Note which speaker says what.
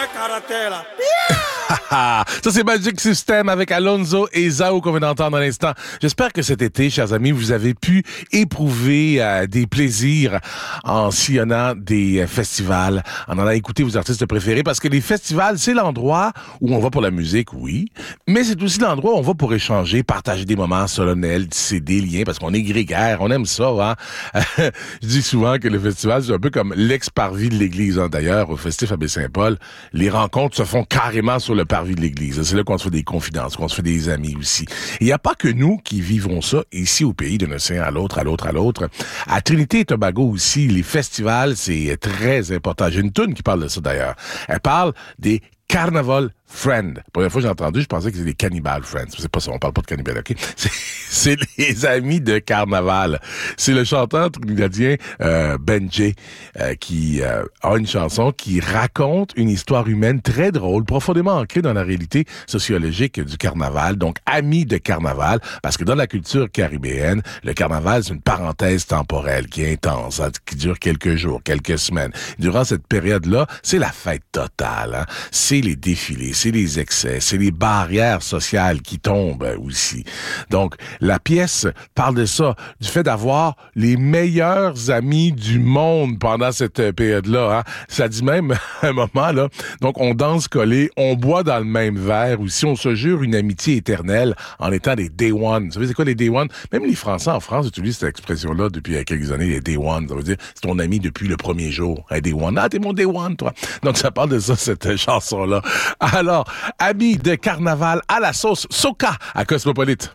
Speaker 1: Ça, c'est Magic System avec Alonso et Zao qu'on vient d'entendre à l'instant. J'espère que cet été, chers amis, vous avez pu éprouver des plaisirs en sillonnant des festivals, en allant écouter vos artistes préférés, parce que les festivals, c'est l'endroit où on va pour la musique, oui, mais c'est aussi l'endroit où on va pour échanger, partager des moments solennels, tisser des liens, parce qu'on est grégaire, on aime ça, hein. Je dis souvent que le festival, c'est un peu comme l'ex-parvis de l'église, hein. D'ailleurs, au Festif à Baie-Saint-Paul, les rencontres se font carrément sur le parvis de l'église. C'est là qu'on se fait des confidences, qu'on se fait des amis aussi. Il n'y a pas que nous qui vivons ça ici au pays d'un océan à l'autre, à l'autre, à l'autre. À Trinité et Tobago aussi, les festivals, c'est très important. J'ai une toune qui parle de ça d'ailleurs. Elle parle des Carnival Friends. La première fois que j'ai entendu, je pensais que c'était des Cannibal Friends. C'est pas ça, on parle pas de cannibales, ok? C'est les amis de carnaval. C'est le chanteur trinidadien Benjé qui a une chanson qui raconte une histoire humaine très drôle, profondément ancrée dans la réalité sociologique du carnaval. Donc, amis de carnaval, parce que dans la culture caribéenne, le carnaval, c'est une parenthèse temporelle qui est intense, hein, qui dure quelques jours, quelques semaines. Durant cette période-là, c'est la fête totale, hein? C'est les défilés, c'est les excès, c'est les barrières sociales qui tombent aussi. Donc, la pièce parle de ça, du fait d'avoir les meilleurs amis du monde pendant cette période-là. Hein. Ça dit même, à un moment, là, donc on danse collé, on boit dans le même verre aussi, on se jure une amitié éternelle en étant des Day One. Vous savez, c'est quoi les Day One? Même les Français en France utilisent cette expression-là depuis quelques années, les Day One. Ça veut dire, c'est ton ami depuis le premier jour. Un Day One. Ah, t'es mon Day One, toi. Donc, ça parle de ça, cette chanson-là. Alors, amis de carnaval à la sauce Soca à Cosmopolite.